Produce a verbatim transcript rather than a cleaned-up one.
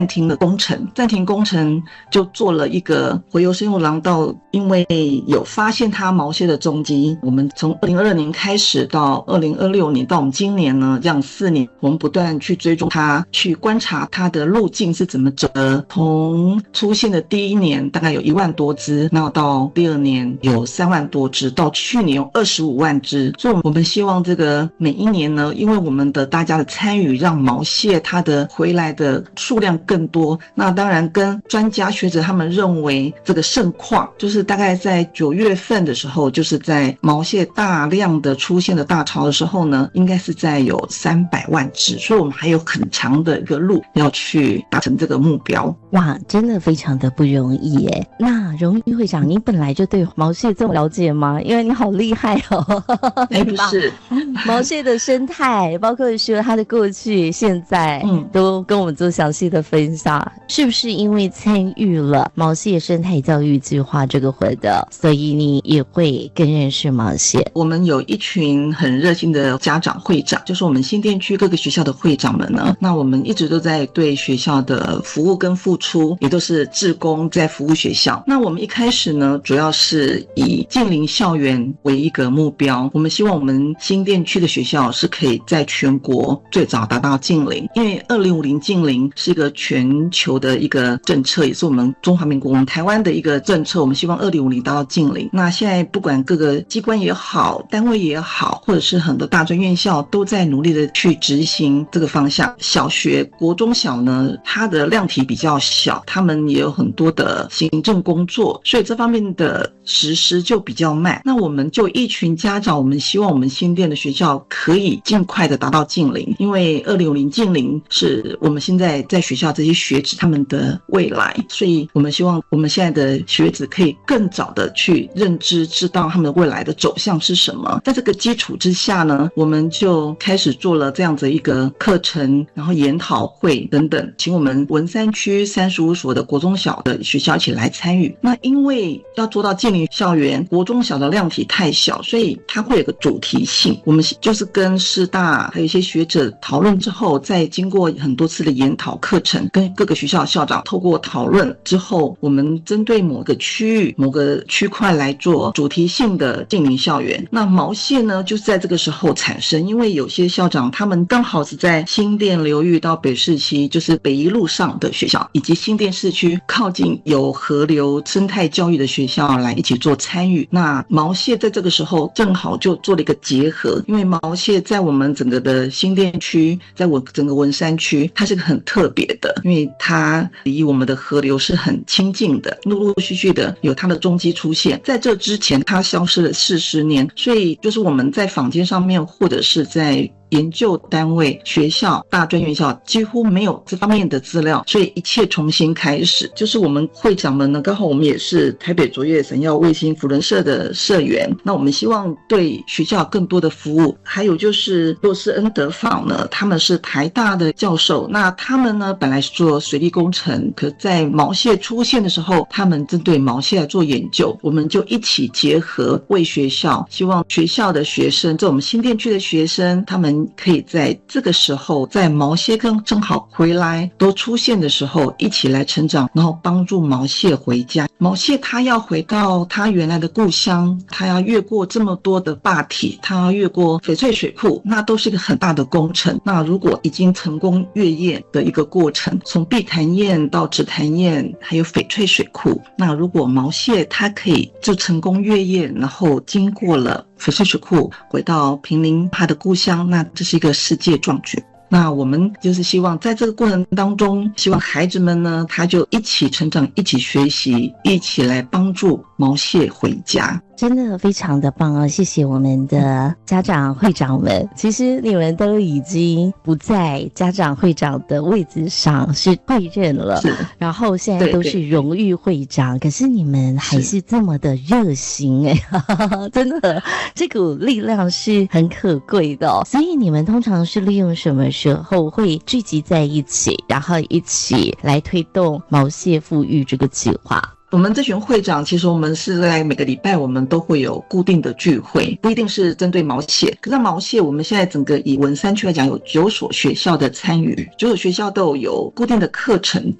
停了工程，暂停工程就做了一个洄游生物廊道，因为有发现它毛蟹的踪迹，我们从二零二二年开始到二零二六年到我们今年呢，这样四年，我们不断去追踪它，去观察它的路径是怎么走的。从出现的第一年大概有一万多只，那到第二年有三万多只，到去年有二十五万只。所以我们希望这个每一年呢，因为我们的大家的参与，让毛蟹它的回来的数量更多。那当然跟专家学者他们认为这个盛况，就是大概在九月份的时候，就是在毛蟹大量的出现的大潮的时候呢，应该是在有三百万只，所以我们还有很长的一个路要去达成这个目标。 哇，真的非常的不容易耶。那荣誉会长，你本来就对毛蟹这么了解吗？因为你好厉害哦。 哎，不是， 毛蟹的生态，包括说它的过去、现在，嗯，都跟我们做详细的分享。是不是因为参与了毛蟹生态教育计划这个活动，所以你也会更认识毛蟹？ 我们有一群很热心的家长会长，就是我们新店区各个学校的会长们呢，那我们一直都在对学校的服务跟付出，也都是志工在服务学校。那我们一开始呢，主要是以近邻校园为一个目标，我们希望我们新店区的学校是可以在全国最早达到近邻，因为二零五零近邻是一个全球的一个政策，也是我们中华民国我们台湾的一个政策，我们希望二零五零达到近邻。那现在不管各个机关也好，单位也好，或者是很多大专院校都在努力的去执行这个方向。小学国中小呢，它的量体比较小，他们也有很多的行政工作，所以这方面的实施就比较慢。那我们就一群家长，我们希望我们新店的学校可以尽快的达到近邻，因为二零五零近邻是我们现在在学校这些学子他们的未来，所以我们希望我们现在的学子可以更早的去认知，知道他们未来的走向是什么。在这个基础之下呢，我们就开始做了这样子一个课程，然后研讨会等等，请我们文山区三十五所的国中小的学校一起来参与。那因为要做到近邻校园，国中小的量体太小，所以它会有个主题性。我们就是跟师大还有一些学者讨论之后，再经过很多次的研讨课程，跟各个学校校长透过讨论之后，我们针对某个区域某个区块来做主题性的近邻校园。那毛蟹呢，就是在这个时候产生，因为有些校长他们刚好是在新店流域到北市区，就是北一路上的学校，以及新店市区靠近有河流生态教育的学校来一起做参与。那毛蟹在这个时候正好就做了一个结合，因为毛蟹在我们整个的新店区，在我整个文山区，它是个很特别的，因为它离我们的河流是很亲近的，陆陆续续的有它的踪迹出现。在这之前它消失了四十年，所以就是我们在坊间上面或者是在研究单位、学校、大专院校几乎没有这方面的资料，所以一切重新开始。就是我们会长们呢，刚好我们也是台北卓越神药卫星扶轮社的社员，那我们希望对学校更多的服务。还有就是洛斯恩德坊呢，他们是台大的教授，那他们呢本来是做水利工程，可在毛蟹出现的时候，他们针对毛蟹来做研究，我们就一起结合为学校，希望学校的学生，在我们新店区的学生，他们可以在这个时候，在毛蟹刚正好回来都出现的时候一起来成长，然后帮助毛蟹回家。毛蟹它要回到它原来的故乡，它要越过这么多的坝体，它要越过翡翠水库，那都是一个很大的工程。那如果已经成功越堰的一个过程，从碧潭堰到紫潭堰还有翡翠水库，那如果毛蟹它可以就成功越堰，然后经过了翡翠水库回到坪林他的故乡，那这是一个世界壮举。那我们就是希望在这个过程当中，希望孩子们呢，他就一起成长，一起学习，一起来帮助毛蟹回家。 真的非常的棒哦！谢谢我们的家长会长们。其实你们都已经不在家长会长的位置上，是会任了，然后现在都是荣誉会长，可是你们还是这么的热心哎，真的这股力量是很可贵的哦。所以你们通常是利用什么时候会聚集在一起，然后一起来推动毛蟹富裕这个计划？ 我们这群会长其实我们是在每个礼拜我们都会有固定的聚会，不一定是针对毛蟹，可是毛蟹我们现在整个以文山区来讲有九所学校的参与，九所学校都有固定的课程